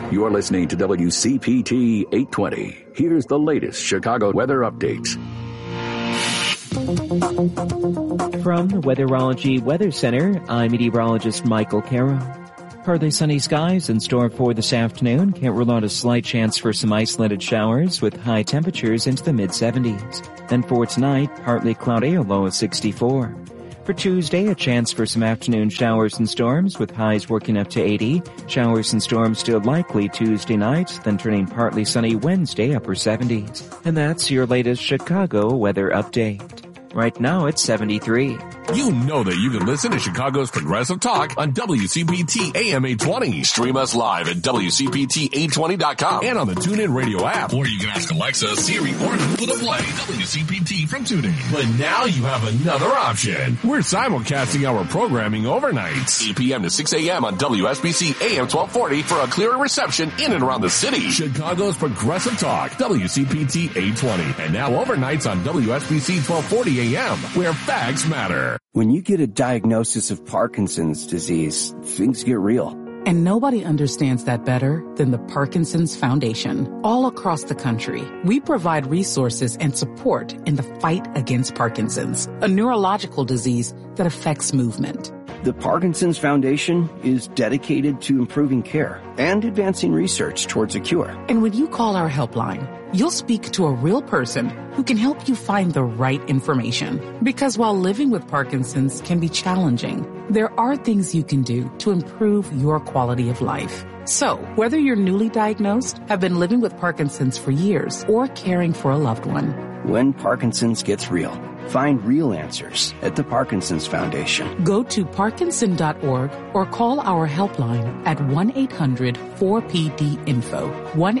You're listening to WCPT 820. Here's the latest Chicago weather updates. From the Weatherology Weather Center, I'm meteorologist Michael Carroll. Partly sunny skies in store for this afternoon. Can't rule out a slight chance for some isolated showers with high temperatures into the mid-70s. Then for tonight, partly cloudy, a low of 64. For Tuesday, a chance for some afternoon showers and storms with highs working up to 80. Showers and storms still likely Tuesday night, then turning partly sunny Wednesday, upper 70s. And that's your latest Chicago weather update. Right now, it's 73. You know that you can listen to Chicago's Progressive Talk on WCPT AM 820. Stream us live at WCPT820.com and on the TuneIn Radio app. Or you can ask Alexa, Siri, or Google to play WCPT from TuneIn. But now you have another option. We're simulcasting our programming overnights. 8 p.m. to 6 a.m. on WSBC AM 1240 for a clearer reception in and around the city. Chicago's Progressive Talk, WCPT 820. And now overnights on WSBC 1240 AM, where facts matter. When you get a diagnosis of Parkinson's disease, things get real. And nobody understands that better than the Parkinson's Foundation. All across the country, we provide resources and support in the fight against Parkinson's, a neurological disease that affects movement. The Parkinson's Foundation is dedicated to improving care and advancing research towards a cure. And when you call our helpline, you'll speak to a real person who can help you find the right information. Because while living with Parkinson's can be challenging, there are things you can do to improve your quality of life. So, whether you're newly diagnosed, have been living with Parkinson's for years, or caring for a loved one, when Parkinson's gets real, find real answers at the Parkinson's Foundation. Go to parkinson.org or call our helpline at 1-800-4PD-INFO,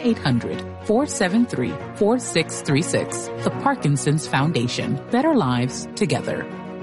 1-800-473-4636. The Parkinson's Foundation. Better lives together.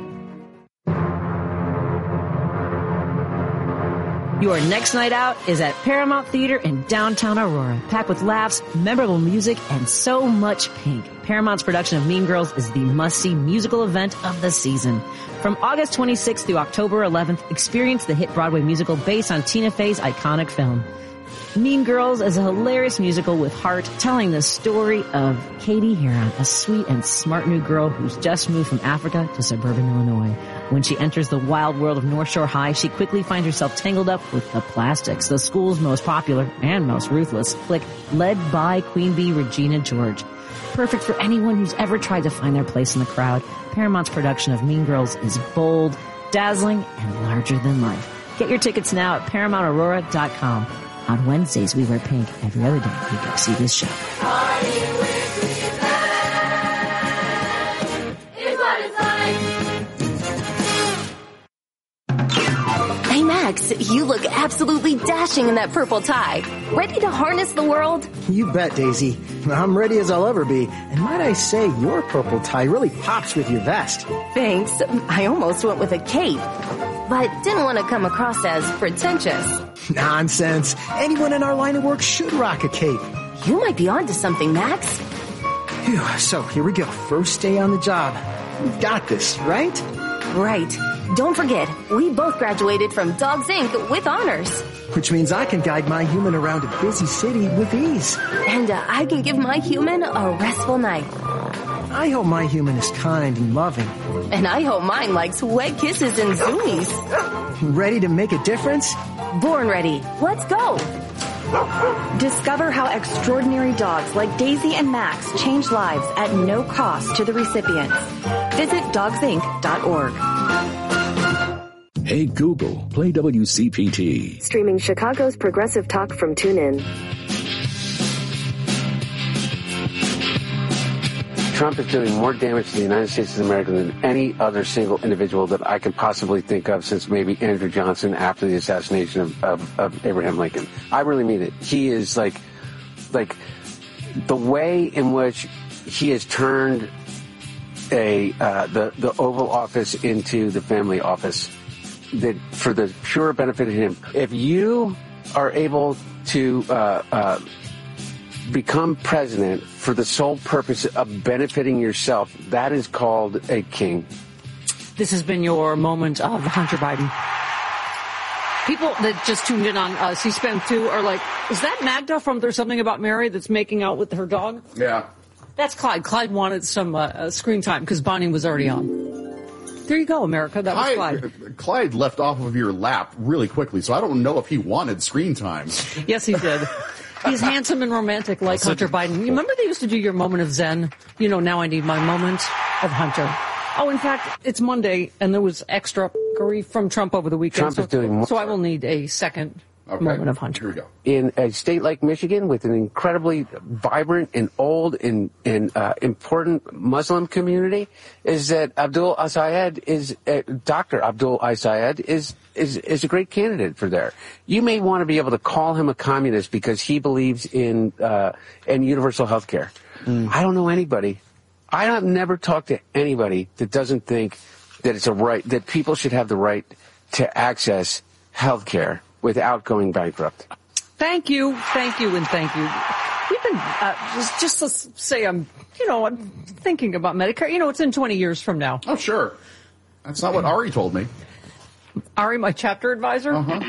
Your next night out is at Paramount Theater in downtown Aurora, packed with laughs, memorable music, and so much pink. Paramount's production of Mean Girls is the must-see musical event of the season. From August 26th through October 11th, experience the hit Broadway musical based on Tina Fey's iconic film. Mean Girls is a hilarious musical with heart, telling the story of Katie Heron, a sweet and smart new girl who's just moved from Africa to suburban Illinois. When she enters the wild world of North Shore High, she quickly finds herself tangled up with the Plastics, the school's most popular and most ruthless clique, led by Queen Bee Regina George. Perfect for anyone who's ever tried to find their place in the crowd, Paramount's production of Mean Girls is bold, dazzling, and larger than life. Get your tickets now at ParamountAurora.com. On Wednesdays, we wear pink. Every other day, we go see this show. Hey, Max, you look absolutely dashing in that purple tie. Ready to harness the world? You bet, Daisy. I'm ready as I'll ever be. And might I say, your purple tie really pops with your vest. Thanks. I almost went with a cape, but didn't want to come across as pretentious. Nonsense. Anyone in our line of work should rock a cape. You might be onto something, Max. Phew, so here we go. First day on the job. We've got this, right? Right. Don't forget, we both graduated from Dogs Inc. with honors. Which means I can guide my human around a busy city with ease. And I can give my human a restful night. I hope my human is kind and loving. And I hope mine likes wet kisses and zoomies. Ready to make a difference? Born ready. Let's go. Discover how extraordinary dogs like Daisy and Max change lives at no cost to the recipients. Visit dogsinc.org. Hey Google, play WCPT. Streaming Chicago's Progressive Talk from TuneIn. Trump is doing more damage to the United States of America than any other single individual that I can possibly think of since maybe Andrew Johnson after the assassination of Abraham Lincoln. I really mean it. He is like the way in which he has turned the Oval Office into the family office, that for the pure benefit of him. If you are able to become president for the sole purpose of benefiting yourself, that is called a king. This has been your moment of Hunter Biden. People that just tuned in on C-SPAN 2 are like, is that Magda from There's Something About Mary that's making out with her dog? Yeah. That's Clyde. Clyde wanted some screen time because Bonnie was already on. There you go, America. That was Clyde. Clyde left off of your lap really quickly, so I don't know if he wanted screen time. Yes, he did. He's handsome and romantic like Hunter Biden. You remember they used to do your moment of Zen? You know, now I need my moment of Hunter. Oh, in fact, it's Monday, and there was extra grief from Trump over the weekend. Trump is doing more. So I will need a second moment of Hunter. Here we go. In a state like Michigan, with an incredibly vibrant and old and important Muslim community, is that Abdul Al-Sayed is Dr. Abdul Al-Sayed is a great candidate for there. You may want to be able to call him a communist because he believes in universal health care. I don't know anybody. I have never talked to anybody that doesn't think that it's a right, that people should have the right to access health care without going bankrupt. Thank you, and thank you. We've been, just to say I'm thinking about Medicare. You know, it's in 20 years from now. Oh, sure. That's not what Ari told me. Ari, my chapter advisor?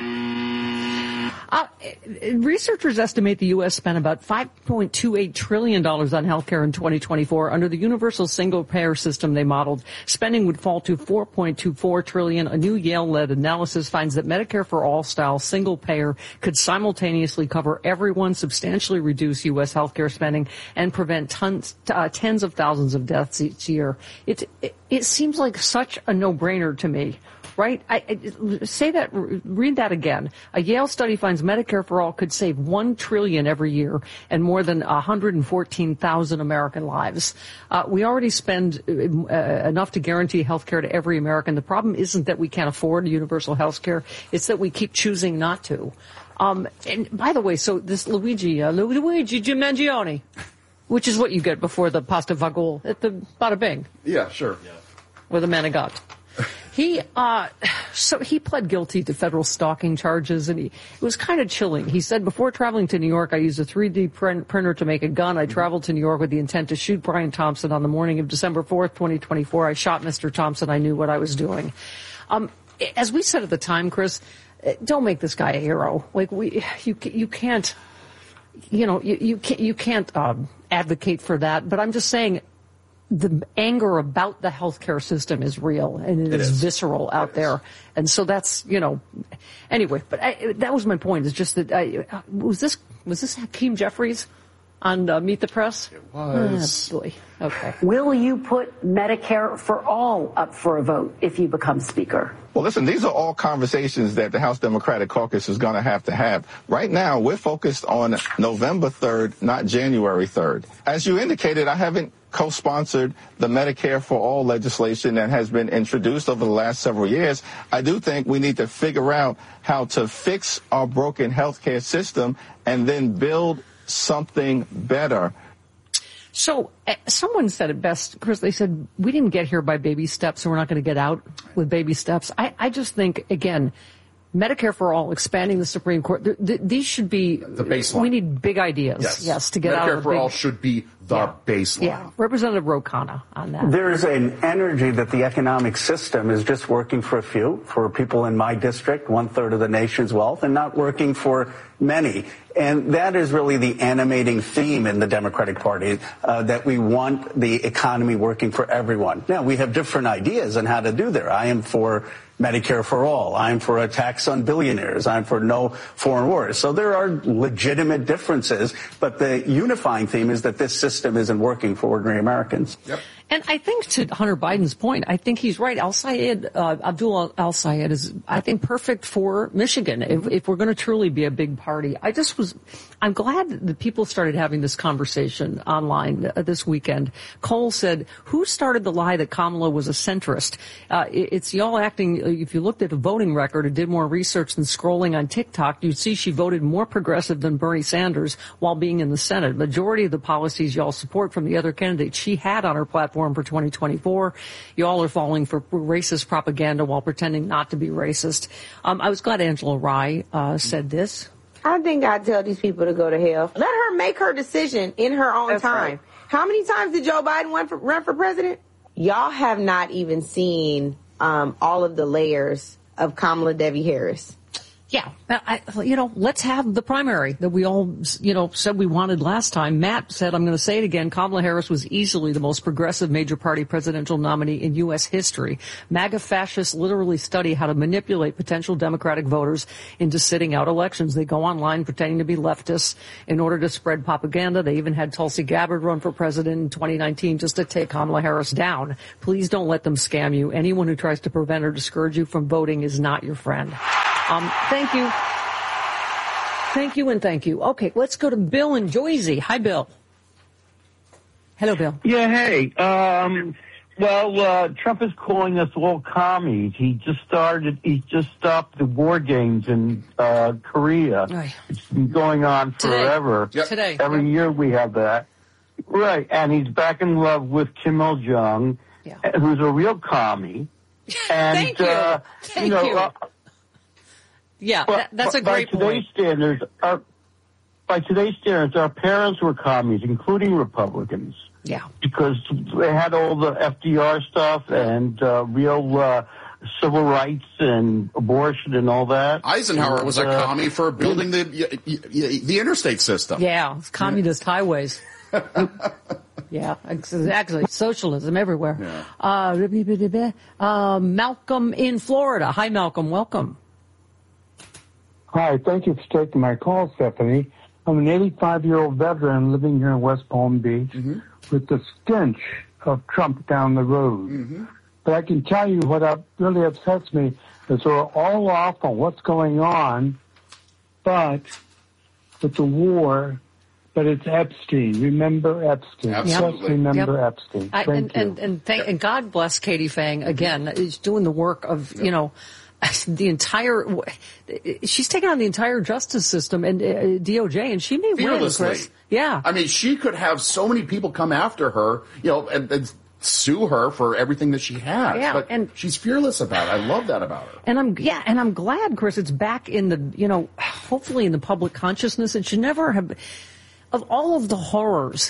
Researchers estimate the U.S. spent about $5.28 trillion on healthcare in 2024. Under the universal single-payer system they modeled, spending would fall to $4.24 trillion. A new Yale-led analysis finds that Medicare for All style single-payer could simultaneously cover everyone, substantially reduce U.S. healthcare spending, and prevent tens of thousands of deaths each year. It seems like such a no-brainer to me. Right? Read that again. A Yale study finds Medicare for All could save $1 trillion every year and more than 114,000 American lives. We already spend enough to guarantee health care to every American. The problem isn't that we can't afford universal health care. It's that we keep choosing not to. And by the way, so this Luigi Mangione, which is what you get before the pasta vagol at the Bada Bing. Yeah, sure. Yeah. Or the manigot. He pled guilty to federal stalking charges, and it was kind of chilling. He said, before traveling to New York, I used a 3D printer to make a gun. I traveled to New York with the intent to shoot Brian Thompson on the morning of December 4th, 2024. I shot Mr. Thompson. I knew what I was doing. As we said at the time, Chris, don't make this guy a hero. Like you can't advocate for that. But I'm just saying, the anger about the healthcare system is real, and it is visceral out there. And so that's, anyway, but that was my point. It's just that was this Hakeem Jeffries on Meet the Press? It was. Oh, boy. Okay. Will you put Medicare for All up for a vote if you become Speaker? Well, listen, these are all conversations that the House Democratic Caucus is going to have. Right now, we're focused on November 3rd, not January 3rd. As you indicated, I haven't co-sponsored the Medicare for All legislation that has been introduced over the last several years. I do think we need to figure out how to fix our broken healthcare system and then build something better. So someone said it best, Chris. They said, we didn't get here by baby steps, so we're not going to get out with baby steps. I just think, again, Medicare for All, expanding the Supreme Court, these should be the baseline. We need big ideas, yes, to get Medicare out of for All should be the baseline. Yeah, Representative Ro Khanna on that. There's an energy that the economic system is just working for a few, for people in my district, 1/3 of the nation's wealth, and not working for many. And that is really the animating theme in the Democratic Party, that we want the economy working for everyone. Now, we have different ideas on how to do that. I am for Medicare for All. I'm for a tax on billionaires. I'm for no foreign wars. So there are legitimate differences, but the unifying theme is that this system isn't working for ordinary Americans. Yep. And I think, to Hunter Biden's point, I think he's right. Abdul Al-Sayed is, I think, perfect for Michigan if we're going to truly be a big party. I'm glad that people started having this conversation online this weekend. Cole said, who started the lie that Kamala was a centrist? It's y'all acting, if you looked at the voting record and did more research than scrolling on TikTok, you'd see she voted more progressive than Bernie Sanders while being in the Senate. Majority of the policies y'all support from the other candidates she had on her platform for 2024. Y'all are falling for racist propaganda while pretending not to be racist. I was glad Angela Rye said this. I think I tell these people to go to hell. Let her make her decision in her own time. Right. How many times did Joe Biden run for president? Y'all have not even seen all of the layers of Kamala Devi Harris. Yeah, let's have the primary that we all, said we let's have the primary that we all, said we wanted last time. Matt said, I'm going to say it again, Kamala Harris was easily the most progressive major party presidential nominee in U.S. history. MAGA fascists literally study how to manipulate potential Democratic voters into sitting out elections. They go online pretending to be leftists in order to spread propaganda. They even had Tulsi Gabbard run for president in 2019 just to take Kamala Harris down. Please don't let them scam you. Anyone who tries to prevent or discourage you from voting is not your friend. Thank you. Thank you and thank you. Okay, let's go to Bill in Jersey. Hi, Bill. Hello, Bill. Yeah, hey. Trump is calling us all commies. He just stopped the war games in Korea. Right. It's been going on forever. Today. Every year we have that. Right, and he's back in love with Kim Il-jung, who's a real commie. And, Thank you. Thank you. That's a great point. By today's standards, our parents were commies, including Republicans. Yeah. Because they had all the FDR stuff and real civil rights and abortion and all that. Eisenhower was a commie for building the interstate system. Yeah, communist highways. Yeah, exactly. Socialism everywhere. Yeah. Malcolm in Florida. Hi, Malcolm. Welcome. Hi, thank you for taking my call, Stephanie. I'm an 85-year-old veteran living here in West Palm Beach with the stench of Trump down the road. But I can tell you what really upsets me is we're all off on what's going on, but with the war, but it's Epstein. Remember Epstein. Absolutely. Just remember Epstein. Thank you. And God bless Katie Fang again. Is doing the work of she's taken on the entire justice system and DOJ, and she may win, Chris. Yeah. I mean, she could have so many people come after her, and sue her for everything that she has. Yeah, but she's fearless about it. I love that about her. And I'm glad, Chris, it's back in the, hopefully in the public consciousnness. It should never have, of all of the horrors,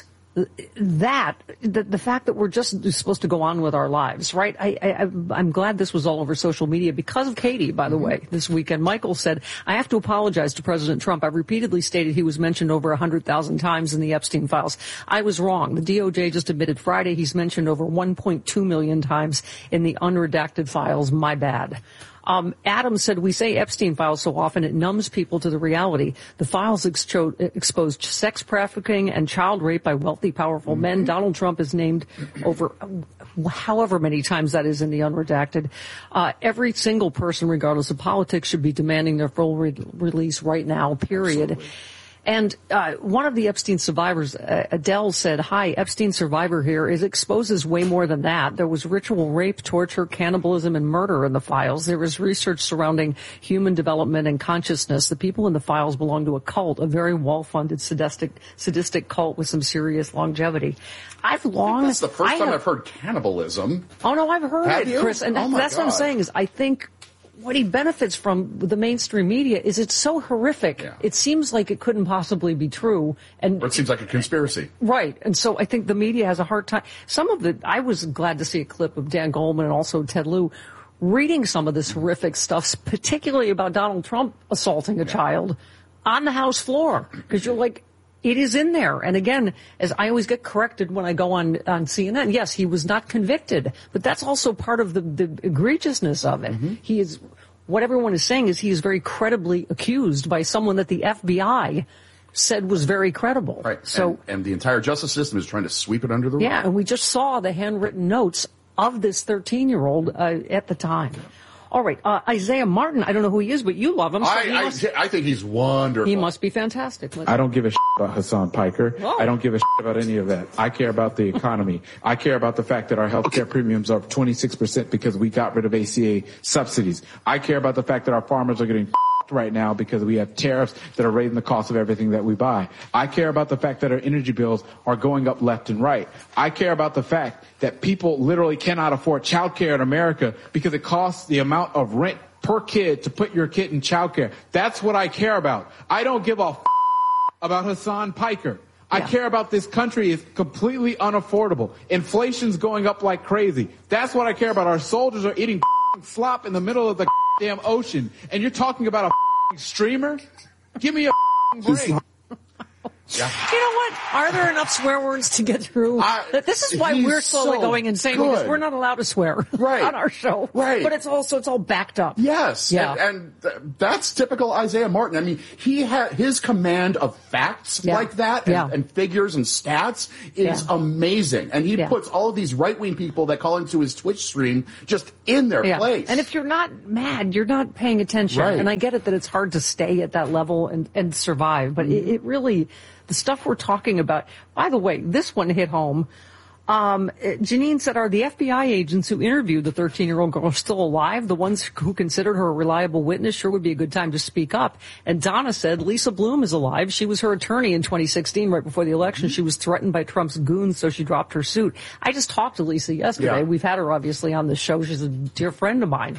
the fact that we're just supposed to go on with our lives, right? I'm glad this was all over social media because of Katie, by the way, this weekend. Michael said, I have to apologize to President Trump. I've repeatedly stated he was mentioned over 100,000 times in the Epstein files. I was wrong. The DOJ just admitted Friday he's mentioned over 1.2 million times in the unredacted files. My bad. Adam said, we say Epstein files so often it numbs people to the reality. The files exposed sex trafficking and child rape by wealthy, powerful men. Donald Trump is named over however many times that is in the unredacted. Every single person, regardless of politics, should be demanding their full release right now, period. Absolutely. And one of the Epstein survivors, Adele, said, hi, Epstein survivor here, exposes way more than that. There was ritual rape, torture, cannibalism, and murder in the files. There was research surrounding human development and consciousness. The people in the files belong to a cult, a very well-funded sadistic cult with some serious longevity. That's the first time I've heard cannibalism. Oh, no, I've heard it, Chris. And that's what I'm saying is I think what he benefits from the mainstream media is it's so horrific. Yeah. It seems like it couldn't possibly be true. Or it seems like a conspiracy. Right. And so I think the media has a hard time. I was glad to see a clip of Dan Goldman and also Ted Lieu reading some of this horrific stuff, particularly about Donald Trump assaulting a child on the House floor. Because you're like, it is in there. And again, as I always get corrected when I go on CNN, yes, he was not convicted, but that's also part of the egregiousness of it. He is, what everyone is saying is he is very credibly accused by someone that the FBI said was very credible. Right. So, and the entire justice system is trying to sweep it under the rug. Yeah, and we just saw the handwritten notes of this 13-year-old at the time. All right, Isaiah Martin, I don't know who he is, but you love him. So I think he's wonderful. He must be fantastic. I don't give a shit about Hassan Piker. Oh. I don't give a shit about any of that. I care about the economy. I care about the fact that our healthcare premiums are 26% because we got rid of ACA subsidies. I care about the fact that our farmers are getting right now because we have tariffs that are raising the cost of everything that we buy. I care about the fact that our energy bills are going up left and right. I care about the fact that people literally cannot afford childcare in America because it costs the amount of rent per kid to put your kid in childcare. That's what I care about. I don't give a about Hassan Piker. I care about this country is completely unaffordable. Inflation's going up like crazy. That's what I care about. Our soldiers are eating slop in the middle of the damn ocean, and you're talking about a streamer? Give me a break. Yeah. You know what? Are there enough swear words to get through? This is why we're slowly going insane because we're not allowed to swear on our show. Right. But it's all backed up. Yes. Yeah. And that's typical Isaiah Martin. I mean, he had his command of facts like that and figures and stats is amazing. And he puts all of these right-wing people that call into his Twitch stream just in their place. And if you're not mad, you're not paying attention. Right. And I get it that it's hard to stay at that level and survive. But it really... The stuff we're talking about, by the way, this one hit home. Janine said, are the FBI agents who interviewed the 13-year-old girl still alive? The ones who considered her a reliable witness sure would be a good time to speak up. And Donna said, Lisa Bloom is alive. She was her attorney in 2016, right before the election. She was threatened by Trump's goons, so she dropped her suit. I just talked to Lisa yesterday. We've had her, obviously, on the show. She's a dear friend of mine.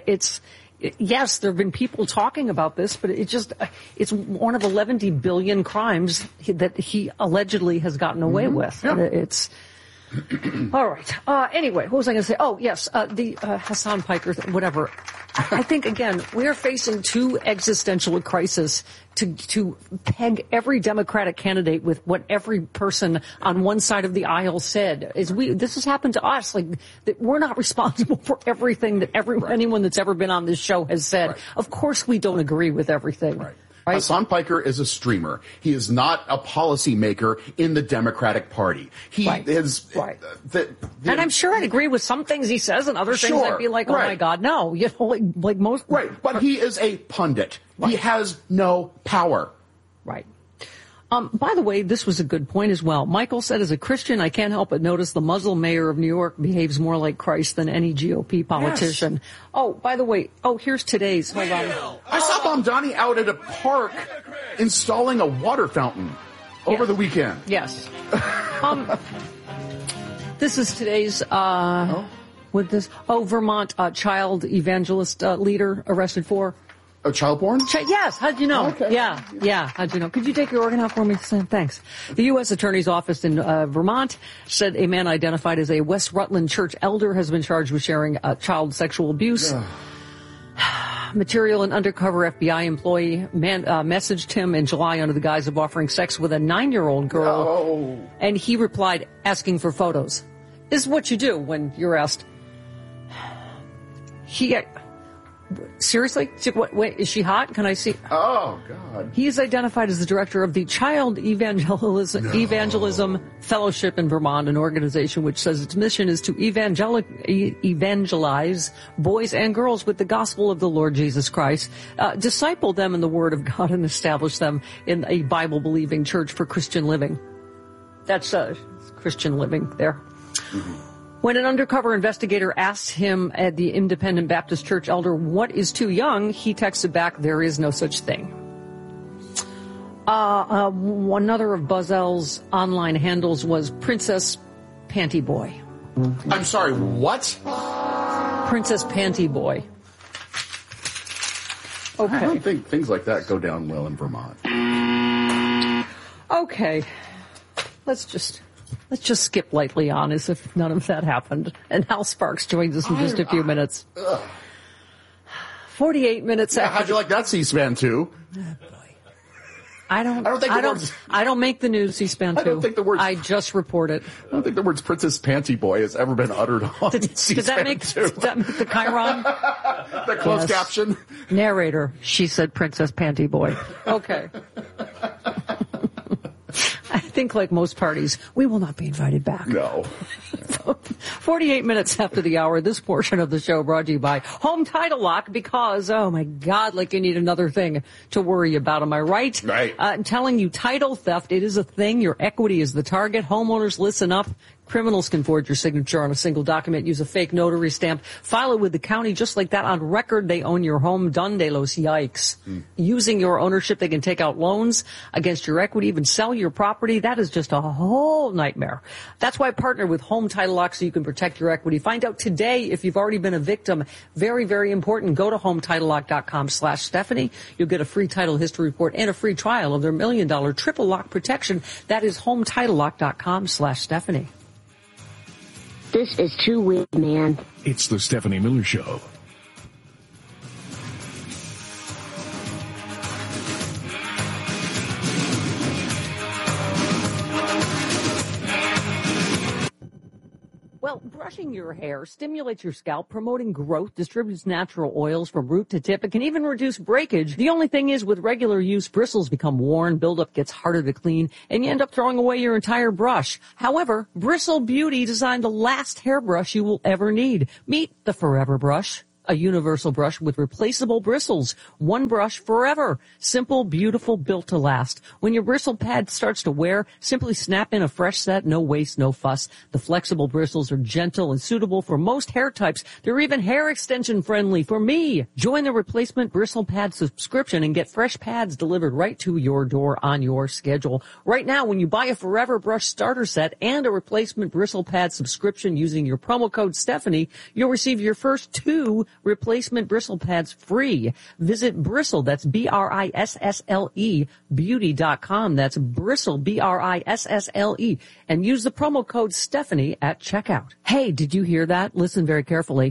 Yes, there have been people talking about this, but it's one of 11 billion crimes that he allegedly has gotten away with. Yeah. It's all right. Anyway, what was I going to say? Oh, yes, the Hassan Piker, whatever. I think, again, we are facing two existential crises to peg every Democratic candidate with what every person on one side of the aisle said. This has happened to us. Like, that we're not responsible for everything that anyone that's ever been on this show has said. Right. Of course we don't agree with everything. Right. Hassan Piker is a streamer. He is not a policymaker in the Democratic Party. He is... and I'm sure I'd agree with some things he says and other things I'd be like, oh my God, no. You know, like most... Right, but he is a pundit. Right. He has no power. Right. By the way, this was a good point as well. Michael said, as a Christian, I can't help but notice the Muslim mayor of New York behaves more like Christ than any GOP politician. Yes. Oh, by the way, here's today's. Hold on. I saw Bomdani out at a park installing a water fountain over the weekend. Yes. This is today's, Vermont child evangelist leader arrested for. Child porn? Yes. How'd you know? Okay. Yeah. How'd you know? Could you take your organ out for me, Sam? Thanks. The U.S. Attorney's Office in Vermont said a man identified as a West Rutland church elder has been charged with sharing child sexual abuse material. An undercover FBI employee messaged him in July under the guise of offering sex with a 9-year-old girl, and he replied asking for photos. This is what you do when you're asked. Seriously? Wait, is she hot? Can I see? Oh, God. He is identified as the director of the Child Evangelism Fellowship in Vermont, an organization which says its mission is to evangelize boys and girls with the gospel of the Lord Jesus Christ, disciple them in the Word of God, and establish them in a Bible-believing church for Christian living. That's Christian living there. Mm-hmm. When an undercover investigator asked him at the Independent Baptist Church elder, what is too young, he texted back, there is no such thing. Another of Buzzell's online handles was Princess Panty Boy. I'm sorry, what? Princess Panty Boy. Okay. I don't think things like that go down well in Vermont. Okay. Let's just skip lightly on as if none of that happened. And Hal Sparks joins us in just a few minutes. 48 minutes after. How'd you like that C-SPAN 2? I don't make the news C-SPAN 2. I don't think the words. I just report it. I don't think the words Princess Panty Boy has ever been uttered on C-SPAN 2. Does that make the chyron? The closed caption? Narrator, she said Princess Panty Boy. Okay. I think like most parties, we will not be invited back. No. 48 minutes after the hour, this portion of the show brought to you by Home Title Lock, because, oh my God, like you need another thing to worry about. Am I right? Right. I'm telling you, title theft, it is a thing. Your equity is the target. Homeowners, listen up. Criminals can forge your signature on a single document, use a fake notary stamp, file it with the county just like that. On record, they own your home. Donde los yikes. Using your ownership, they can take out loans against your equity, even sell your property. That is just a whole nightmare. That's why I partner with Home Title Lock so you can protect your equity. Find out today if you've already been a victim. Very, very important. Go to HomeTitleLock.com/Stephanie. You'll get a free title history report and a free trial of their $1 million triple lock protection. That is HomeTitleLock.com/Stephanie. This is too weird, man. It's the Stephanie Miller Show. Brushing your hair stimulates your scalp, promoting growth, distributes natural oils from root to tip. It can even reduce breakage. The only thing is, with regular use, bristles become worn, buildup gets harder to clean, and you end up throwing away your entire brush. However, Bristle Beauty designed the last hairbrush you will ever need. Meet the Forever Brush. A universal brush with replaceable bristles. One brush forever. Simple, beautiful, built to last. When your bristle pad starts to wear, simply snap in a fresh set, no waste, no fuss. The flexible bristles are gentle and suitable for most hair types. They're even hair extension friendly for me. Join the replacement bristle pad subscription and get fresh pads delivered right to your door on your schedule. Right now, when you buy a Forever Brush starter set and a replacement bristle pad subscription using your promo code Stephanie, you'll receive your first 2 replacement bristle pads free. Visit Bristle, that's BRISSLE, beauty.com. That's Bristle, BRISSLE, and use the promo code Stephanie at checkout. Hey, did you hear that? Listen very carefully.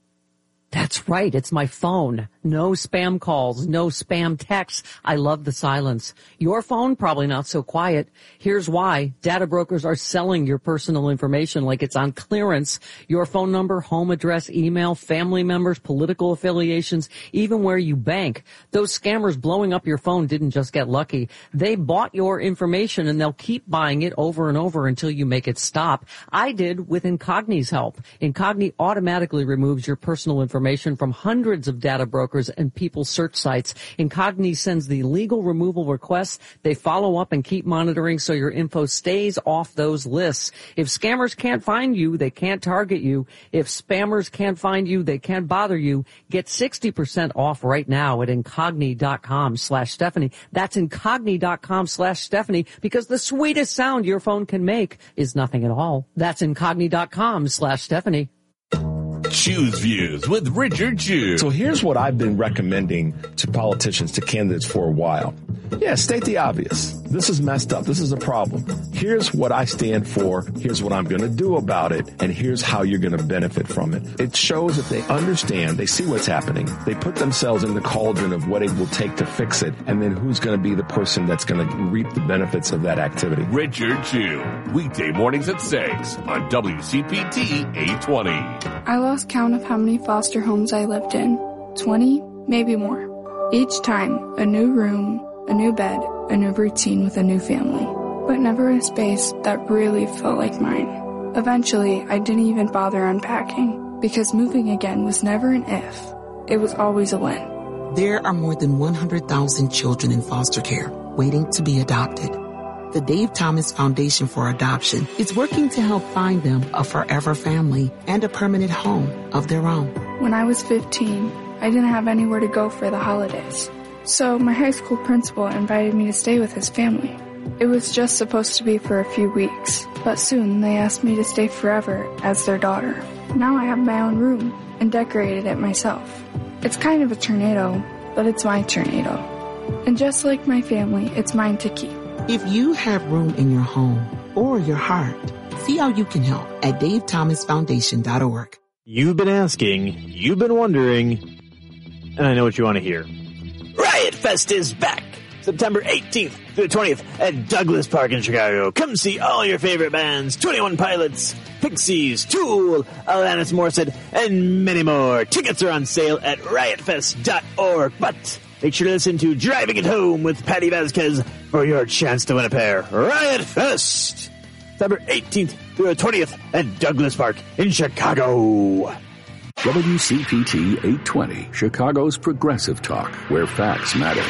That's right, it's my phone. No spam calls, no spam texts. I love the silence. Your phone, probably not so quiet. Here's why. Data brokers are selling your personal information like it's on clearance. Your phone number, home address, email, family members, political affiliations, even where you bank. Those scammers blowing up your phone didn't just get lucky. They bought your information and they'll keep buying it over and over until you make it stop. I did with Incogni's help. Incogni automatically removes your personal information from hundreds of data brokers and people search sites. Incogni sends the legal removal requests. They follow up and keep monitoring so your info stays off those lists. If scammers can't find you, they can't target you. If spammers can't find you, they can't bother you. Get 60% off right now at Incogni.com/Stephanie. That's Incogni.com/Stephanie, because the sweetest sound your phone can make is nothing at all. That's Incogni.com/Stephanie. Choose Views with Richard Chu. So here's what I've been recommending to politicians, to candidates for a while. Yeah, state the obvious. This is messed up. This is a problem. Here's what I stand for. Here's what I'm going to do about it. And here's how you're going to benefit from it. It shows that they understand. They see what's happening. They put themselves in the cauldron of what it will take to fix it. And then who's going to be the person that's going to reap the benefits of that activity. Richard Chu. Weekday mornings at 6 on WCPT 820. I lost count of how many foster homes I lived in. 20, maybe more. Each time, a new room, a new bed, a new routine with a new family. But never a space that really felt like mine. Eventually, I didn't even bother unpacking, because moving again was never an if. It was always a when. There are more than 100,000 children in foster care waiting to be adopted. The Dave Thomas Foundation for Adoption is working to help find them a forever family and a permanent home of their own. When I was 15, I didn't have anywhere to go for the holidays. So my high school principal invited me to stay with his family. It was just supposed to be for a few weeks, but soon they asked me to stay forever as their daughter. Now I have my own room and decorated it myself. It's kind of a tornado, but it's my tornado. And just like my family, it's mine to keep. If you have room in your home or your heart, see how you can help at DaveThomasFoundation.org. You've been asking, you've been wondering, and I know what you want to hear. Riot Fest is back! September 18th through the 20th at Douglas Park in Chicago. Come see all your favorite bands, 21 Pilots, Pixies, Tool, Alanis Morissette, and many more. Tickets are on sale at riotfest.org, but make sure to listen to Driving It Home with Patty Vasquez for your chance to win a pair. Riot Fest! September 18th through the 20th at Douglas Park in Chicago. WCPT 820, Chicago's progressive talk, where facts matter.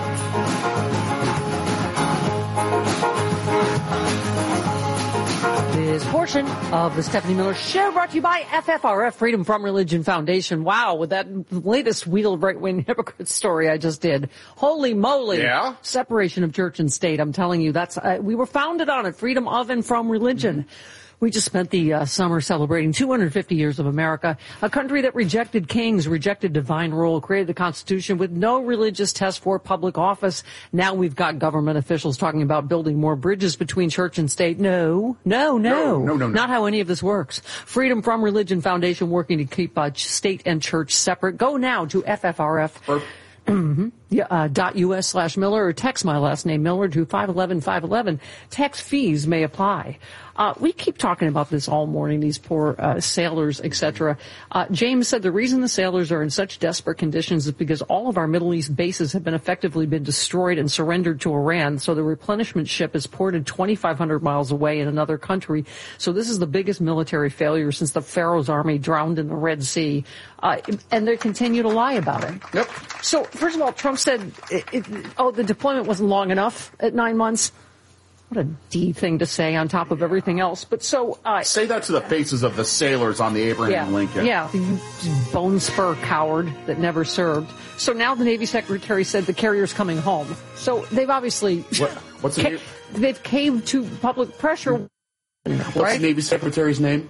This portion of the Stephanie Miller Show brought to you by FFRF, Freedom From Religion Foundation. Wow, with that latest wheel of right-wing hypocrite story I just did. Holy moly. Yeah? Separation of church and state. I'm telling you, that's we were founded on it, freedom of and from religion. Mm-hmm. We just spent the summer celebrating 250 years of America, a country that rejected kings, rejected divine rule, created the Constitution with no religious test for public office. Now we've got government officials talking about building more bridges between church and state. No. Not how any of this works. Freedom From Religion Foundation working to keep state and church separate. Go now to FFRF. .us/Miller or text my last name Miller to 511-511. Text fees may apply. We keep talking about this all morning, these poor sailors, etc. James said the reason the sailors are in such desperate conditions is because all of our Middle East bases have been effectively destroyed and surrendered to Iran. So the replenishment ship is ported 2,500 miles away in another country. So this is the biggest military failure since the Pharaoh's army drowned in the Red Sea. And they continue to lie about it. Yep. So first of all, Trump said, the deployment wasn't long enough at 9 months. What a D thing to say on top of everything else. But so say that to the faces of the sailors on the Abraham Lincoln. Yeah, the bone spur coward that never served. So now the Navy Secretary said the carrier's coming home. So they've obviously what's the name? They've caved to public pressure. What's the Navy Secretary's name?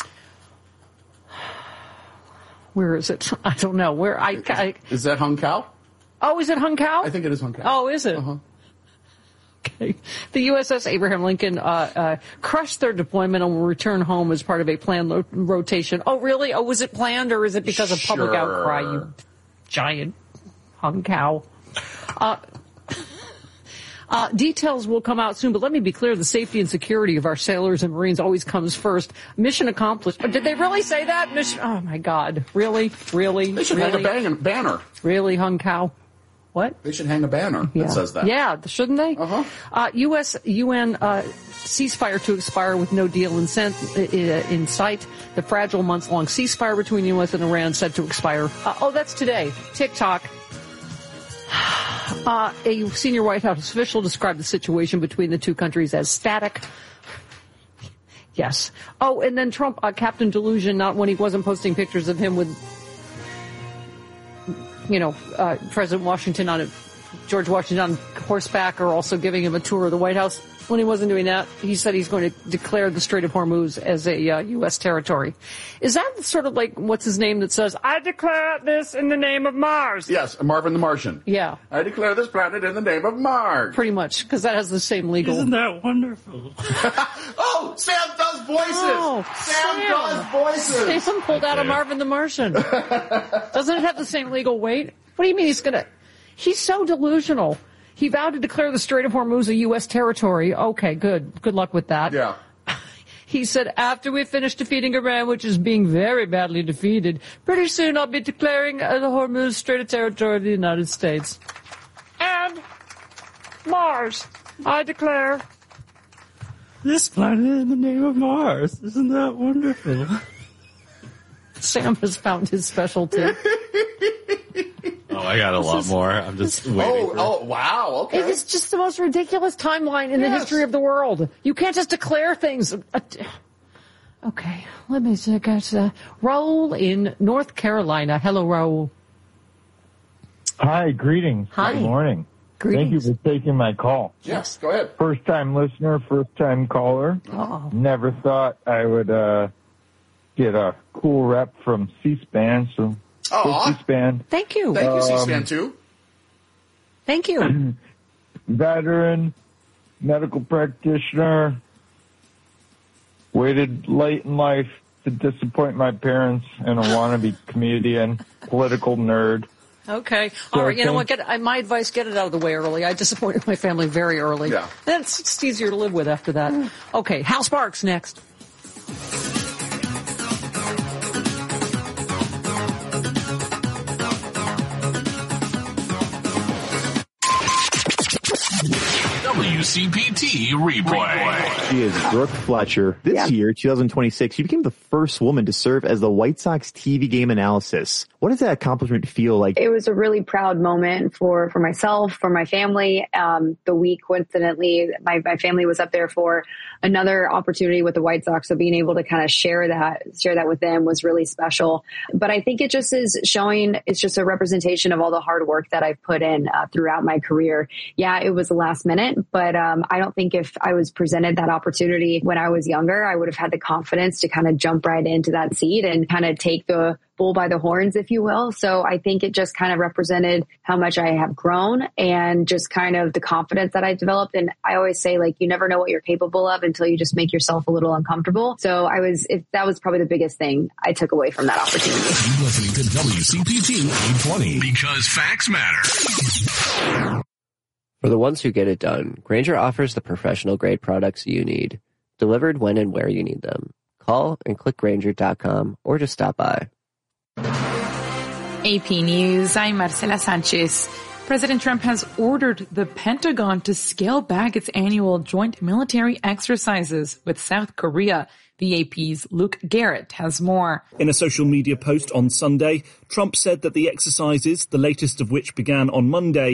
Where is it? I don't know. Is that Hung Kao? Oh, is it Hung Kao? I think it is Hung Kao. Oh, is it? Uh-huh. Okay. The USS Abraham Lincoln crushed their deployment and will return home as part of a planned rotation. Oh, really? Oh, was it planned or is it because of public outcry, you giant Hung Kao? Details will come out soon, but let me be clear, the safety and security of our sailors and Marines always comes first. Mission accomplished. Did they really say that? Oh, my God. Really? They should hang a banner. Really, Hung Kao? What? They should hang a banner that says that. Yeah, shouldn't they? Uh-huh. UN ceasefire to expire with no deal in sight. The fragile months-long ceasefire between the U.S. and Iran set to expire. That's today. TikTok. A senior White House official described the situation between the two countries as static. Yes. Oh, and then Trump, Captain Delusion, not when he wasn't posting pictures of him with, President Washington George Washington on horseback, or also giving him a tour of the White House. When he wasn't doing that, he said he's going to declare the Strait of Hormuz as a U.S. territory. Is that sort of like, what's his name that says, I declare this in the name of Mars? Yes, Marvin the Martian. Yeah. I declare this planet in the name of Mars. Pretty much, because that has the same legal... Isn't that wonderful? Oh, Sam does voices! Sam does voices! Sam pulled out a Marvin the Martian. Doesn't it have the same legal weight? What do you mean he's so delusional. He vowed to declare the Strait of Hormuz a U.S. territory. Okay, good. Good luck with that. Yeah. He said, after we finish defeating Iran, which is being very badly defeated, pretty soon I'll be declaring the Hormuz Strait a territory of the United States. And Mars, I declare. This planet in the name of Mars. Isn't that wonderful? Sam has found his specialty. I got a lot more. I'm just waiting. Wow. Okay. It is just the most ridiculous timeline in the history of the world. You can't just declare things. Okay, let me get Raul in North Carolina. Hello, Raul. Hi, greetings. Hi. Good morning. Greetings. Thank you for taking my call. Yes, go ahead. First-time listener, first-time caller. Oh. Never thought I would get a cool rep from C-SPAN, so... C-SPAN. Thank you. Thank you, C-SPAN, too. Thank you. Veteran, medical practitioner, waited late in life to disappoint my parents, and a wannabe comedian, political nerd. Okay. All right. You know what? My advice, get it out of the way early. I disappointed my family very early. Yeah. Then it's easier to live with after that. Okay. Hal Sparks next. WCPT replay. She is Brooke Fletcher. This year, 2026, she became the first woman to serve as the White Sox TV game analysis. What does that accomplishment feel like? It was a really proud moment for myself, for my family. The week, coincidentally, my family was up there for another opportunity with the White Sox. So being able to kind of share that with them was really special. But I think it just is showing, it's just a representation of all the hard work that I've put in throughout my career. Yeah, it was the last minute, but But I don't think if I was presented that opportunity when I was younger, I would have had the confidence to kind of jump right into that seat and kind of take the bull by the horns, if you will. So I think it just kind of represented how much I have grown and just kind of the confidence that I developed. And I always say, like, you never know what you're capable of until you just make yourself a little uncomfortable. So that was probably the biggest thing I took away from that opportunity. Keep listening to WCPT 820 because facts matter. For the ones who get it done, Grainger offers the professional grade products you need, delivered when and where you need them. Call and click Grainger.com or just stop by. AP News, I'm Marcela Sanchez. President Trump has ordered the Pentagon to scale back its annual joint military exercises with South Korea. The AP's Luke Garrett has more. In a social media post on Sunday, Trump said that the exercises, the latest of which began on Monday,